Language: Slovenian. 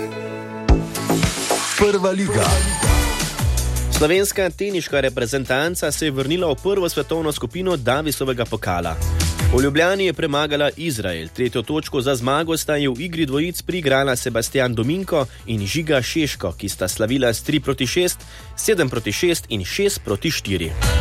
Prva liga. Slovenska teniška reprezentanca se je vrnila v prvo svetovno skupino Davisovega pokala. V Ljubljani je premagala Izrael. 3. točko za zmago sta ji v igri dvojic priigrala Sebastian Dominko in Žiga Šeško, ki sta slavila s 3-6, 7-6 in 6-4.